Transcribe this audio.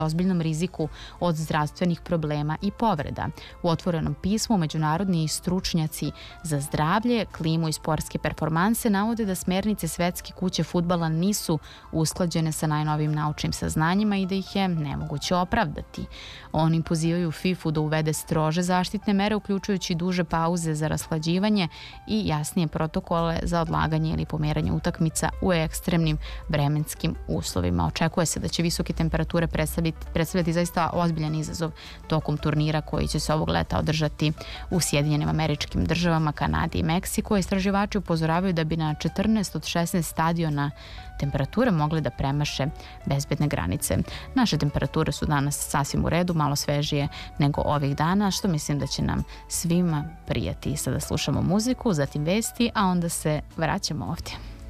ozbiljnom riziku od zdravstvenih problema i povreda. U otvorenom pismu međunarodni stručnjaci za zdravlje, klimu i sportske performanse navode da smernice Svetske kuće fudbala nisu usklađene sa najnovijim naučnim saznanjima i da ih je nemoguće opravdati. Oni pozivaju FIFA da uvede strože zaštitne mere, uključujući duže pauze za rashlađivanje i jasnije protokole za odlaganje ili pomeranje utakmica u ekstremnim vremenskim uslovima. Očekuje se da će visoke temperature predstavljati zaista ozbiljan izazov tokom turnira koji će se ovog leta održati u Sjedinjenim Američkim Državama, Kanadi i Meksiku. Istraživači upozoravaju da bi na 14 od 16 stadiona temperature mogle da premaše bezbedne granice. Naše temperature su danas sasvim u redu, malo svežije nego ovih dana, što mislim da će nam svima prijati. Sada slušamo muziku, zatim vesti, a onda se vraćamo ovdje.